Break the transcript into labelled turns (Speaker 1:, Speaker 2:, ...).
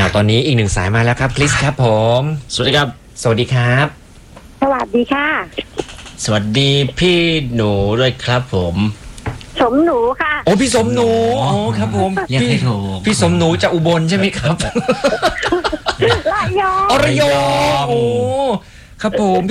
Speaker 1: ตอนนี้อีกหนึ่งสายมาแล้วครับคริสครับผม
Speaker 2: สวัสดีครับ
Speaker 1: สวัสดีครับ
Speaker 3: สวัสดีค่ะ
Speaker 2: สวัสดีพี่หนูด้วยครับผม
Speaker 3: สมหนูค่ะ
Speaker 1: โอ้พี่สมหนูอ๋อครับผม
Speaker 2: เรียกให้ถูก
Speaker 1: พี่สมหนูจากอุบลใช่ไหมครับ
Speaker 3: ระยอง
Speaker 1: ระยองโอ้ครับผม